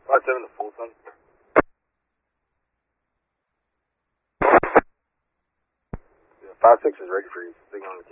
5-7 to Fulton. Yeah, 5-6 is ready for you. Signal on the